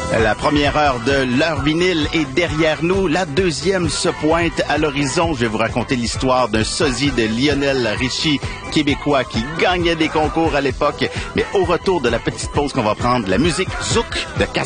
La première heure de l'heure vinyle est derrière nous. La deuxième se pointe à l'horizon. Je vais vous raconter l'histoire d'un sosie de Lionel Richie, québécois, qui gagnait des concours à l'époque. Mais au retour de la petite pause qu'on va prendre, la musique Zouk de Casablanca.